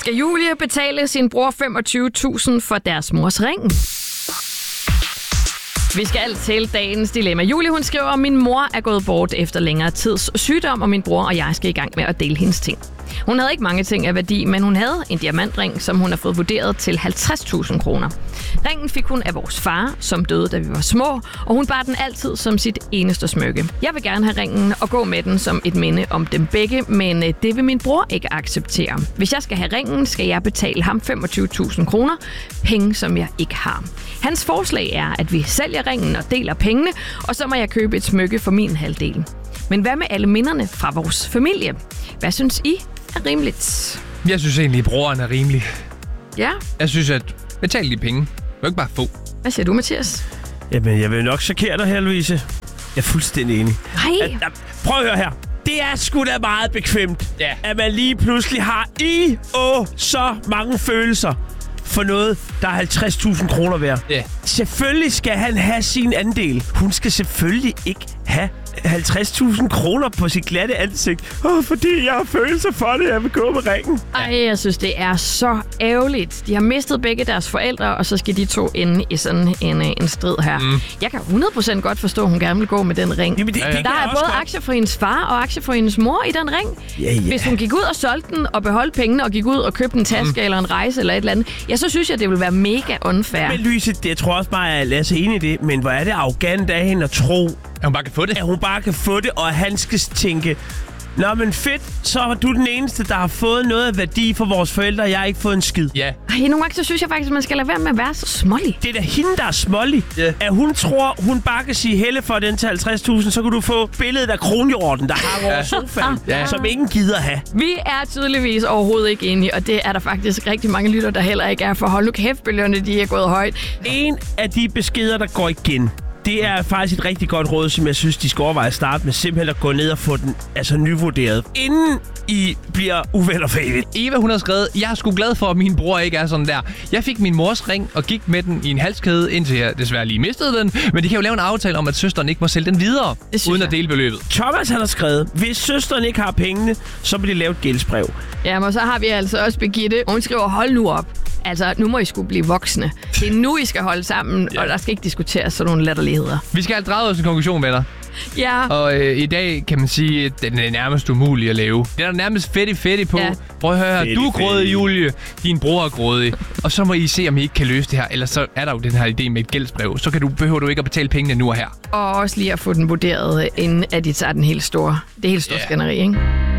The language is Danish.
Skal Julie betale sin bror 25.000 for deres mors ring? Vi skal til dagens dilemma. Julie, hun skriver, at min mor er gået bort efter længere tids sygdom, og min bror og jeg skal i gang med at dele hendes ting. Hun havde ikke mange ting af værdi, men hun havde en diamantring, som hun har fået vurderet til 50.000 kroner. Ringen fik hun af vores far, som døde, da vi var små, og hun bar den altid som sit eneste smykke. Jeg vil gerne have ringen og gå med den som et minde om dem begge, men det vil min bror ikke acceptere. Hvis jeg skal have ringen, skal jeg betale ham 25.000 kroner, penge som jeg ikke har. Hans forslag er, at vi sælger ringen og deler pengene, og så må jeg købe et smykke for min halvdel. Men hvad med alle minderne fra vores familie? Hvad synes I er rimeligt? Jeg synes egentlig, at broren er rimelig. Ja. Jeg synes, at betale de penge. Du kan ikke bare få. Hvad siger du, Mathias? Jamen, jeg vil nok chokere dig her, Louise. Jeg er fuldstændig enig. Nej. Prøv at høre her. Det er sgu da meget bekvemt, at man lige pludselig har så mange følelser for noget, der er 50.000 kroner værd. Ja. Selvfølgelig skal han have sin andel. Hun skal selvfølgelig ikke have 50.000 kroner på sit glatte ansigt. Fordi jeg har følelser for det, jeg vil gå med ringen. Ej, jeg synes, det er så ærgerligt. De har mistet begge deres forældre, og så skal de to ende i sådan en strid her. Jeg kan 100% godt forstå, at hun gerne vil gå med den ring. Jamen, der er både aktier for hendes far og aktier for hendes mor i den ring. Ja. Hvis hun gik ud og solgte den og beholdt pengene og gik ud og købte en taske eller en rejse eller et eller andet, ja, så synes jeg, det ville være mega unfair. Men Louise, jeg tror også bare, at Lasse er enig i det, men hvor er det arrogant af hende at tro, at hun bare kan få det. At hun bare kan få det, og at han skal tænke, nå, men fedt, så er du den eneste, der har fået noget af værdi for vores forældre, og jeg har ikke fået en skid. Ja. Ej, nogle gange så synes jeg faktisk, at man skal lade være med at være så smålig. Det er da hende, der er smålig. Yeah. At hun tror, hun bare kan sige, Helle, for den til 50.000, så kan du få billedet af kronhjorten, der har over sofaen, som ingen gider have. Vi er tydeligvis overhovedet ikke enige, og det er der faktisk rigtig mange lytter, der heller ikke er. For hold nu kæft, bølgerne, de er gået højt. En af de beskeder, der går igen, det er faktisk et rigtig godt råd, som jeg synes, de skal overveje at starte med. Simpelthen at gå ned og få den nyvurderet, inden I bliver uvel og færdigt. Eva, hun har skrevet, jeg er sgu glad for, at min bror ikke er sådan der. Jeg fik min mors ring og gik med den i en halskæde, indtil jeg desværre lige mistede den. Men de kan jo lave en aftale om, at søsteren ikke må sælge den videre, uden at dele beløbet. Thomas han har skrevet, hvis søsteren ikke har pengene, så vil de lave et gældsbrev. Ja, og så har vi altså også Birgitte. Hun skriver, hold nu op. Altså, nu må I sgu blive voksne. Det er nu, I skal holde sammen, og der skal ikke diskuteres sådan nogle latterligheder. Vi skal have draget os en konklusion, venner. Ja. Og i dag kan man sige, at den er nærmest umulig at lave. Den er nærmest fedt på. Ja. Prøv at høre her. Du er grådig, Julie. Din bror er grådig. Og så må I se, om I ikke kan løse det her. Ellers så er der jo den her idé med et gældsbrev. Så behøver du ikke at betale pengene nu og her. Og også lige at få den vurderet, inden at de tager det helt store skænderi, ikke?